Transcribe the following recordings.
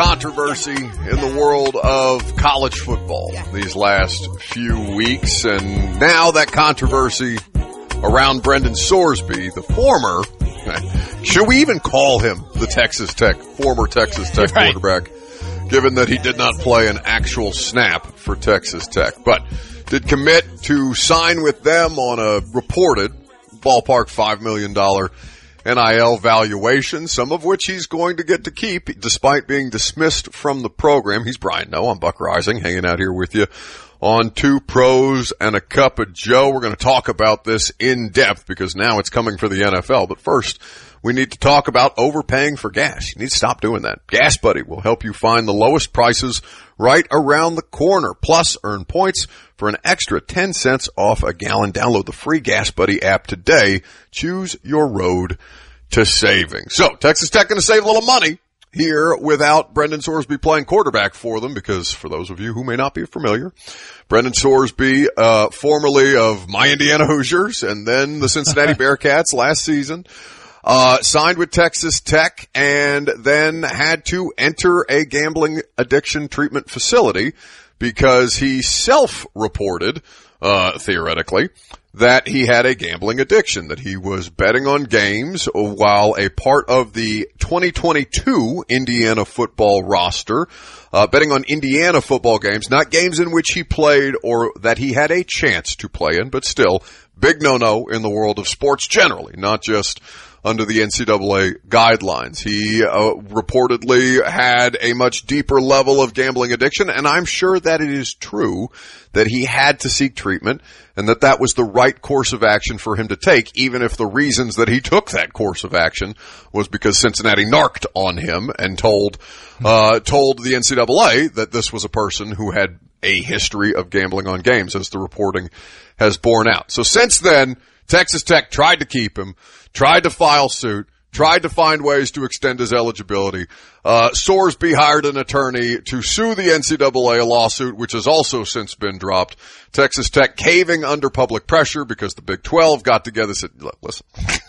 controversy in the world of college football these last few weeks, and now that controversy around Brendan Sorsby, the former, should we even call him the former Texas Tech quarterback, given that he did not play an actual snap for Texas Tech, but did commit to sign with them on a reported ballpark $5 million NIL valuation, some of which he's going to get to keep despite being dismissed from the program. He's Brian Noe. I'm Buck Rising, hanging out here with you on Two Pros and a Cup of Joe. We're going to talk about this in depth because now it's coming for the NFL. But first, we need to talk about overpaying for gas. You need to stop doing that. Gas Buddy will help you find the lowest prices right around the corner. Plus, earn points for an extra 10 cents off a gallon. Download the free Gas Buddy app today. Choose your road to saving. So, Texas Tech going to save a little money here without Brendan Sorsby playing quarterback for them, because for those of you who may not be familiar, Brendan Sorsby, formerly of my Indiana Hoosiers and then the Cincinnati Bearcats last season, signed with Texas Tech and then had to enter a gambling addiction treatment facility because he self-reported, theoretically, that he had a gambling addiction, that he was betting on games while a part of the 2022 Indiana football roster, betting on Indiana football games, not games in which he played or that he had a chance to play in, but still, big no-no in the world of sports generally, not just under the NCAA guidelines. He reportedly had a much deeper level of gambling addiction, and I'm sure that it is true that he had to seek treatment and that that was the right course of action for him to take, even if the reasons that he took that course of action was because Cincinnati narked on him and told the NCAA that this was a person who had a history of gambling on games, as the reporting has borne out. So since then, Texas Tech tried to keep him, tried to file suit, tried to find ways to extend his eligibility. Sorsby hired an attorney to sue the NCAA, a lawsuit which has also since been dropped. Texas Tech caving under public pressure because the Big 12 got together and said, look, listen,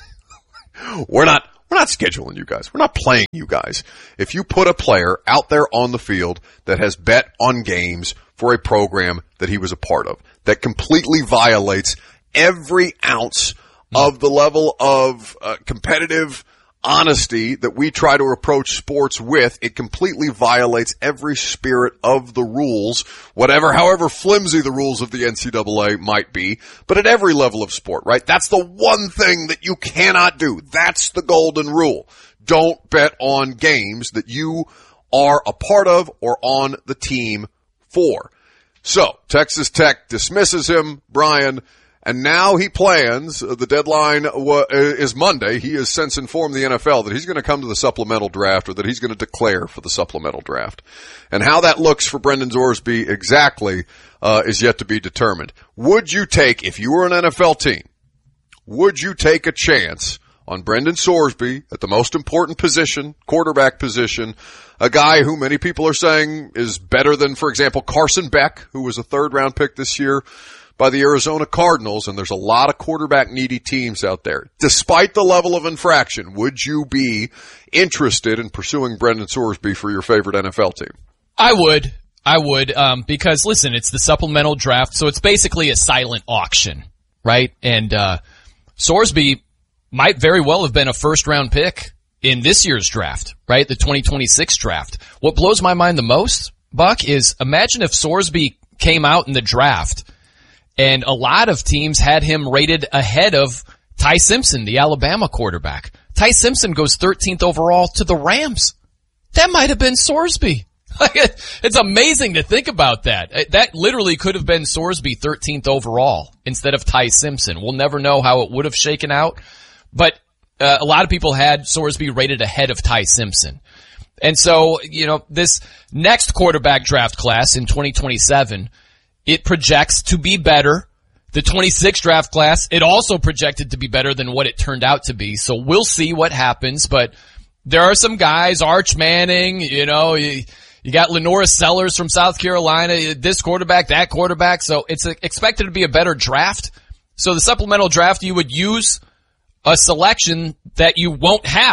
we're not scheduling you guys. We're not playing you guys. If you put a player out there on the field that has bet on games for a program that he was a part of, that completely violates every ounce of the level of competitive honesty that we try to approach sports with, it completely violates every spirit of the rules, however flimsy the rules of the NCAA might be, but at every level of sport, right? That's the one thing that you cannot do. That's the golden rule. Don't bet on games that you are a part of or on the team for. So, Texas Tech dismisses him, Brian, and now he plans, the deadline is Monday, he has since informed the NFL that he's going to come to the supplemental draft, or that he's going to declare for the supplemental draft. And how that looks for Brendan Sorsby exactly is yet to be determined. Would you take, if you were an NFL team, would you take a chance on Brendan Sorsby at the most important position, quarterback position, a guy who many people are saying is better than, for example, Carson Beck, who was a third-round pick this year by the Arizona Cardinals, and there's a lot of quarterback-needy teams out there. Despite the level of infraction, would you be interested in pursuing Brendan Sorsby for your favorite NFL team? I would, because listen, it's the supplemental draft, so it's basically a silent auction, right? And Sorsby might very well have been a first-round pick in this year's draft, right? The 2026 draft. What blows my mind the most, Buck, is imagine if Sorsby came out in the draft and a lot of teams had him rated ahead of Ty Simpson, the Alabama quarterback. Ty Simpson goes 13th overall to the Rams. That might have been Sorsby. It's amazing to think about that. That literally could have been Sorsby 13th overall instead of Ty Simpson. We'll never know how it would have shaken out, but a lot of people had Sorsby rated ahead of Ty Simpson. And so, this next quarterback draft class in 2027, it projects to be better. The 26 draft class, it also projected to be better than what it turned out to be. So we'll see what happens, but there are some guys, Arch Manning, you got Lenora Sellers from South Carolina, this quarterback, that quarterback. So it's expected to be a better draft. So the supplemental draft, you would use a selection that you won't have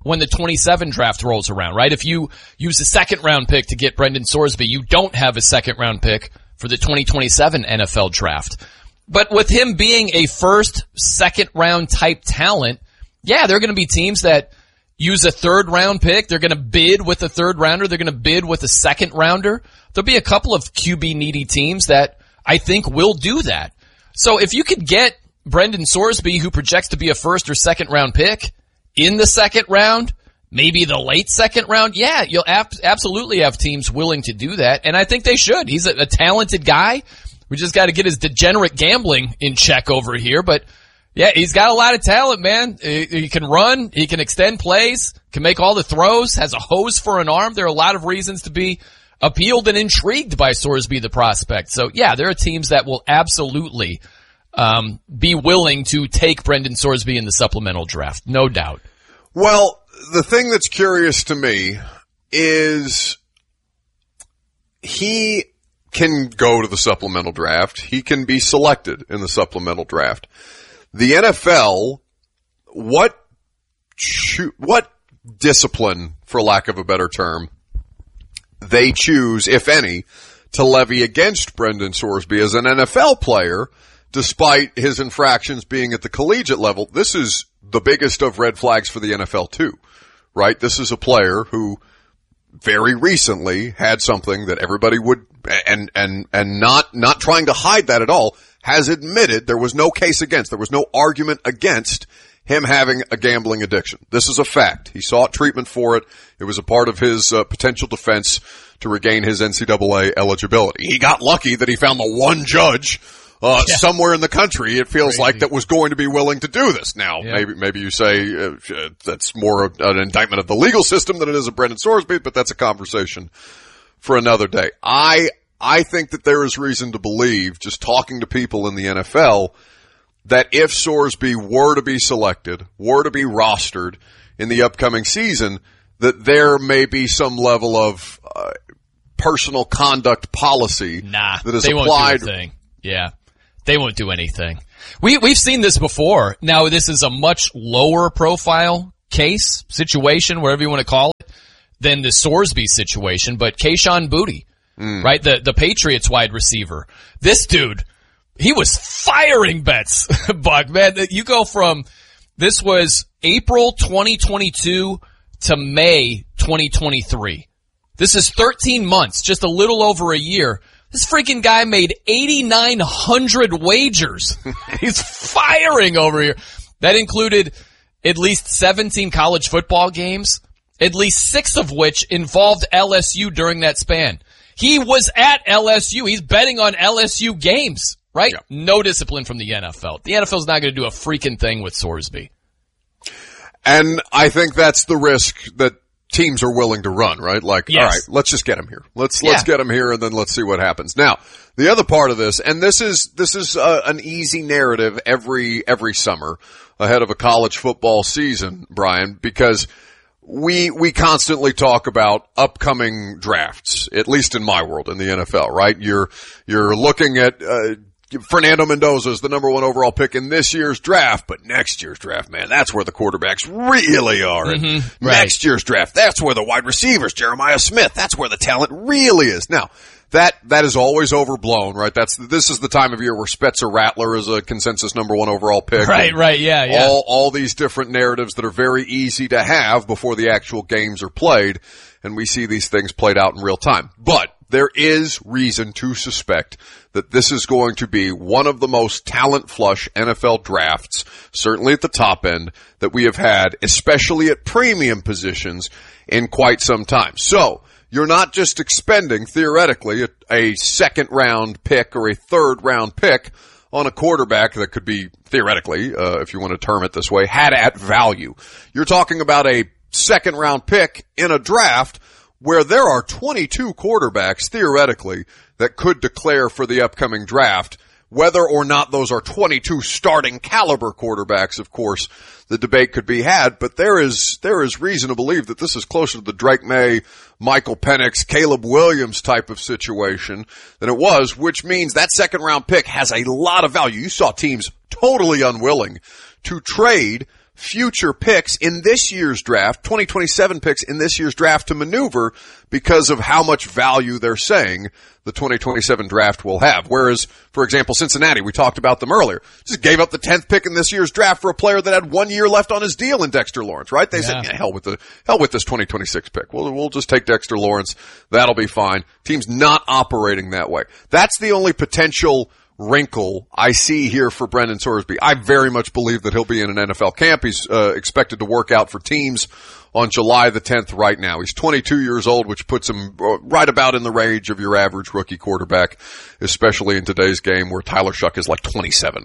when the 27 draft rolls around, right? If you use a second round pick to get Brendan Sorsby, you don't have a second round pick for the 2027 NFL draft. But with him being a first, second round type talent, yeah, there are going to be teams that use a third round pick. They're going to bid with a third rounder. They're going to bid with a second rounder. There'll be a couple of QB needy teams that I think will do that. So if you could get Brendan Sorsby, who projects to be a first or second round pick, in the second round, maybe the late second round, yeah, you'll absolutely have teams willing to do that, and I think they should. He's a talented guy. We just got to get his degenerate gambling in check over here, but yeah, he's got a lot of talent, man. He can run, he can extend plays, can make all the throws, has a hose for an arm. There are a lot of reasons to be appealed and intrigued by Sorsby, the prospect. So yeah, there are teams that will absolutely be willing to take Brendan Sorsby in the supplemental draft, no doubt. Well, the thing that's curious to me is he can go to the supplemental draft. He can be selected in the supplemental draft. The NFL, what discipline, for lack of a better term, they choose, if any, to levy against Brendan Sorsby as an NFL player, despite his infractions being at the collegiate level. This is the biggest of red flags for the NFL too, right? This is a player who very recently had something that everybody would, and not trying to hide that at all, has admitted there was no case against, there was no argument against him having a gambling addiction. This is a fact. He sought treatment for it. It was a part of his potential defense to regain his NCAA eligibility. He got lucky that he found the one judge somewhere in the country, it feels like, that was going to be willing to do this. Now, maybe you say that's more an indictment of the legal system than it is of Brendan Sorsby, but that's a conversation for another day. I think that there is reason to believe, just talking to people in the NFL, that if Sorsby were to be selected, were to be rostered in the upcoming season, that there may be some level of personal conduct policy that is they applied. Won't do anything. Yeah. They won't do anything. We've seen this before. Now, this is a much lower profile case, situation, whatever you want to call it, than the Sorsby situation, but Kayshon Boutte, right? The Patriots wide receiver. This dude, he was firing bets, Buck, man. You go from, this was April 2022 to May 2023. This is 13 months, just a little over a year. This freaking guy made 8,900 wagers. He's firing over here. That included at least 17 college football games, at least 6 of which involved LSU during that span. He was at LSU. He's betting on LSU games, right? Yeah. No discipline from the NFL. The NFL's not going to do a freaking thing with Sorsby. And I think that's the risk that teams are willing to run, right? Like, yes. All right, let's just get him here. Let's get him here, and then let's see what happens. Now, the other part of this, and this is an easy narrative every summer ahead of a college football season, Brian, because we constantly talk about upcoming drafts, at least in my world, in the NFL, right? You're looking at Fernando Mendoza is the number 1 overall pick in this year's draft, but next year's draft, man, that's where the quarterbacks really are. Mm-hmm, right. Next year's draft, that's where the wide receivers, Jeremiah Smith, that's where the talent really is. Now, that is always overblown, right? This is the time of year where Spencer Rattler is a consensus number 1 overall pick. Right, yeah. All these different narratives that are very easy to have before the actual games are played, and we see these things played out in real time. But there is reason to suspect that this is going to be one of the most talent-flush NFL drafts, certainly at the top end, that we have had, especially at premium positions, in quite some time. So, you're not just expending, theoretically, a second-round pick or a third-round pick on a quarterback that could be, theoretically, if you want to term it this way, had at value. You're talking about a second-round pick in a draft where there are 22 quarterbacks, theoretically, that could declare for the upcoming draft. Whether or not those are 22 starting caliber quarterbacks, of course, the debate could be had, but there is reason to believe that this is closer to the Drake May, Michael Penix, Caleb Williams type of situation than it was, which means that second round pick has a lot of value. You saw teams totally unwilling to trade future picks in this year's draft, 2027 picks in this year's draft to maneuver because of how much value they're saying the 2027 draft will have. Whereas, for example, Cincinnati, we talked about them earlier, just gave up the 10th pick in this year's draft for a player that had 1 year left on his deal in Dexter Lawrence, right? They said, hell with this 2026 pick. We'll just take Dexter Lawrence. That'll be fine. Team's not operating that way. That's the only potential wrinkle I see here for Brendan Sorsby. I very much believe that he'll be in an NFL camp. He's expected to work out for teams on July the 10th right now. He's 22 years old, which puts him right about in the range of your average rookie quarterback, especially in today's game where Tyler Shuck is like 27.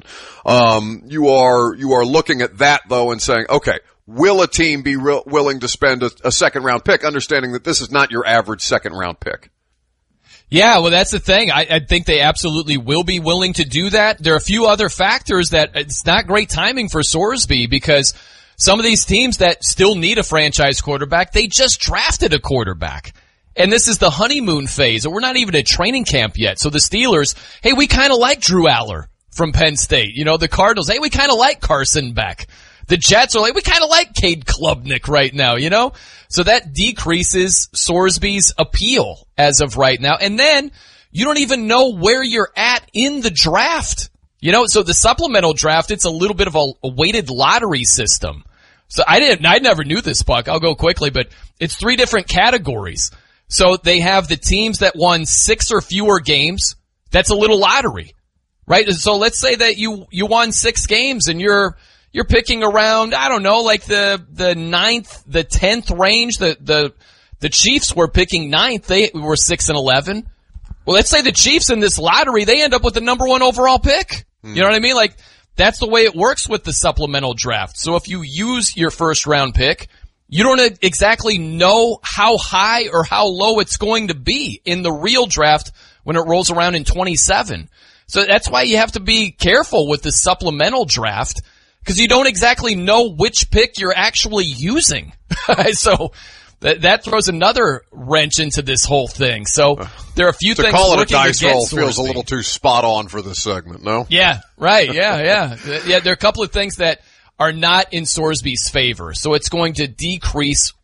You are looking at that though and saying, okay, will a team be willing to spend a second round pick, understanding that this is not your average second round pick? Yeah, well, that's the thing. I think they absolutely will be willing to do that. There are a few other factors that it's not great timing for Sorsby because some of these teams that still need a franchise quarterback, they just drafted a quarterback. And this is the honeymoon phase, or we're not even at training camp yet. So the Steelers, hey, we kind of like Drew Aller from Penn State. You know, the Cardinals, hey, we kind of like Carson Beck. The Jets are like, we kind of like Cade Klubnik right now, you know? So that decreases Sorsby's appeal as of right now. And then you don't even know where you're at in the draft. You know, so the supplemental draft, it's a little bit of a weighted lottery system. So I never knew this, Puck. I'll go quickly, but it's 3 different categories. So they have the teams that won 6 or fewer games. That's a little lottery, right? So let's say that you won 6 games and you're picking around, I don't know, like the 9th, the 10th range. The Chiefs were picking 9th. They were 6-11. Well, let's say the Chiefs in this lottery, they end up with the number 1 overall pick. You know what I mean? Like, that's the way it works with the supplemental draft. So if you use your first round pick, you don't exactly know how high or how low it's going to be in the real draft when it rolls around in 27. So that's why you have to be careful with the supplemental draft, because you don't exactly know which pick you're actually using. So that throws another wrench into this whole thing. So there are a few things to call it a working dice roll against feels Sorsby. a little too spot on for this segment, no? Yeah, right. Yeah. There are a couple of things that are not in Sorsby's favor. So it's going to decrease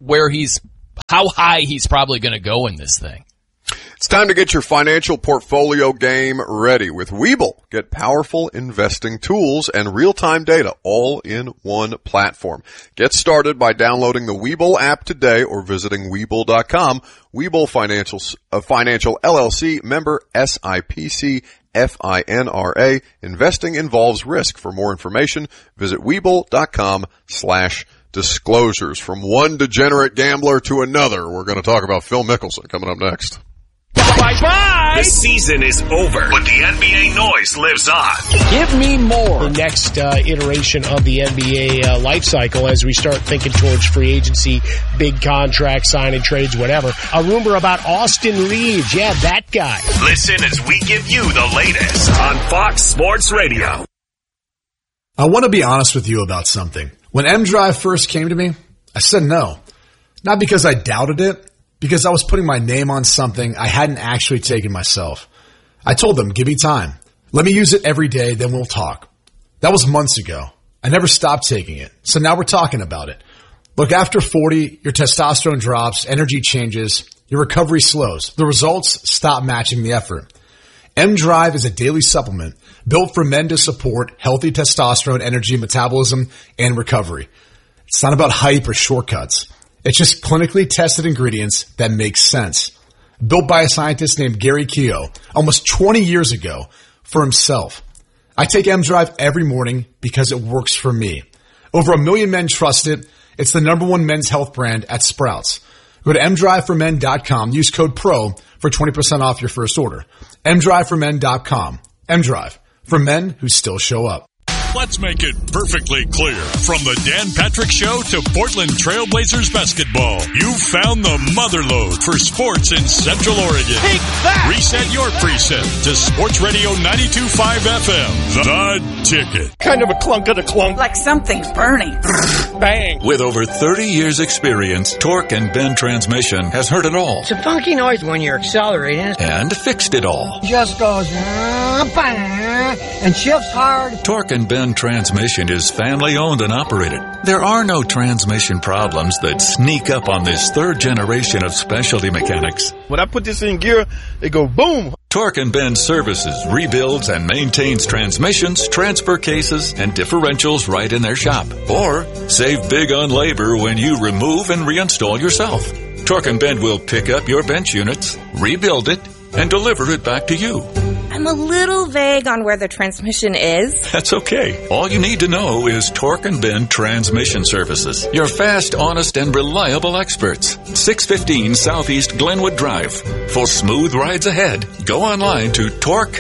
how high he's probably going to go in this thing. It's time to get your financial portfolio game ready with Webull. Get powerful investing tools and real-time data all in one platform. Get started by downloading the Webull app today or visiting Webull.com. Webull Financial LLC, member SIPC FINRA. Investing involves risk. For more information, visit Webull.com/disclosures. From one degenerate gambler to another, we're going to talk about Phil Mickelson coming up next. Bye-bye! The season is over, but the NBA noise lives on. Give me more. The next iteration of the NBA life cycle as we start thinking towards free agency, big contracts, signing trades, whatever. A rumor about Austin Reeves. Yeah, that guy. Listen as we give you the latest on Fox Sports Radio. I want to be honest with you about something. When M-Drive first came to me, I said no. Not because I doubted it, because I was putting my name on something I hadn't actually taken myself. I told them, give me time. Let me use it every day, then we'll talk. That was months ago. I never stopped taking it. So now we're talking about it. Look, after 40, your testosterone drops, energy changes, your recovery slows. The results stop matching the effort. M-Drive is a daily supplement built for men to support healthy testosterone, energy, metabolism, and recovery. It's not about hype or shortcuts. It's just clinically tested ingredients that make sense. Built by a scientist named Gary Keogh almost 20 years ago for himself. I take M-Drive every morning because it works for me. Over 1 million men trust it. It's the #1 men's health brand at Sprouts. Go to mdriveformen.com. Use code PRO for 20% off your first order. mdriveformen.com. M-Drive, for men who still show up. Let's make it perfectly clear. From the Dan Patrick Show to Portland Trailblazers basketball, you've found the motherlode for sports in Central Oregon. Take that! Reset your preset to Sports Radio 92.5 FM. The Ticket. Kind of a clunk of the clunk. Like something's burning. Bang. With over 30 years experience, Torque and Bend Transmission has heard it all It's a funky noise when you're accelerating. and fixed it all. Just goes, bang, and shifts hard. Torque and Bend Bend Transmission is family owned and operated. There are no transmission problems that sneak up on this third generation of specialty mechanics. When I put this in gear, it go boom. Torque and Bend Services rebuilds and maintains transmissions, transfer cases, and differentials right in their shop. Or save big on labor when you remove and reinstall yourself. Torque and Bend will pick up your bench units, rebuild it, and deliver it back to you. I'm a little vague on where the transmission is. That's okay. All you need to know is Torque and Bend Transmission Services. Your fast, honest, and reliable experts. 615 Southeast Glenwood Drive. For smooth rides ahead, go online to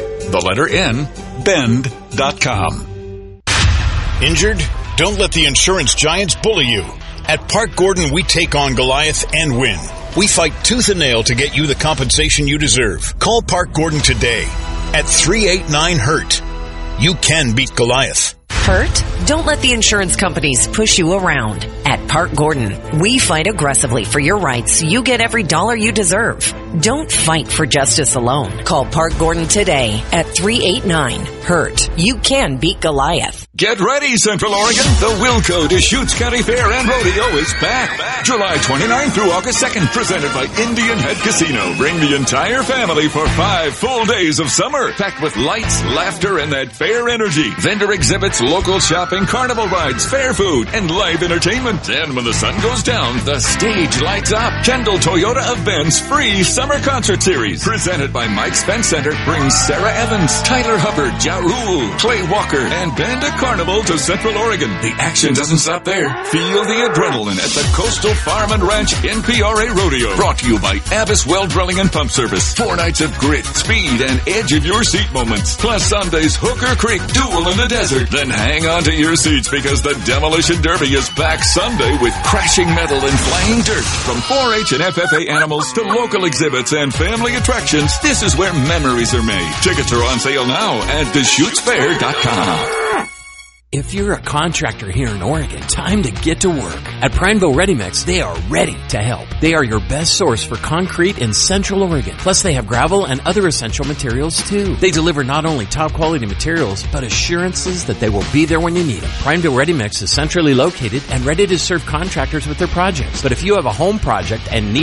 bend.com. Injured? Don't let the insurance giants bully you. At Park Gordon, we take on Goliath and win. We fight tooth and nail to get you the compensation you deserve. Call Park Gordon today at 389-HURT. You can beat Goliath. Hurt? Don't let the insurance companies push you around. At Park Gordon, we fight aggressively for your rights so you get every dollar you deserve. Don't fight for justice alone. Call Park Gordon today at 389-HURT. You can beat Goliath. Get ready, Central Oregon. The Wilco Deschutes County Fair and Rodeo is back. July 29th through August 2nd, presented by Indian Head Casino. Bring the entire family for 5 full days of summer, packed with lights, laughter, and that fair energy. Vendor exhibits, local shopping, carnival rides, fair food, and live entertainment. And when the sun goes down, the stage lights up. Kendall Toyota of Bend's free summer concert series, presented by Mike Spence Center, brings Sarah Evans, Tyler Hubbard, Ja Rule, Clay Walker, and Band of Carnival to Central Oregon. The action doesn't stop there. Feel the adrenaline at the Coastal Farm and Ranch NPRA Rodeo. Brought to you by Abbas Well Drilling and Pump Service. 4 nights of grit, speed, and edge of your seat moments. Plus Sunday's Hooker Creek Duel in the Desert. Then hang on to your seats because the Demolition Derby is back Sunday with crashing metal and flying dirt. From 4-H and FFA animals to local exhibits and family attractions, this is where memories are made. Tickets are on sale now at DeschutesFair.com. If you're a contractor here in Oregon, time to get to work. At Prineville Ready Mix, they are ready to help. They are your best source for concrete in Central Oregon. Plus, they have gravel and other essential materials, too. They deliver not only top-quality materials, but assurances that they will be there when you need them. Prineville Ready Mix is centrally located and ready to serve contractors with their projects. But if you have a home project and need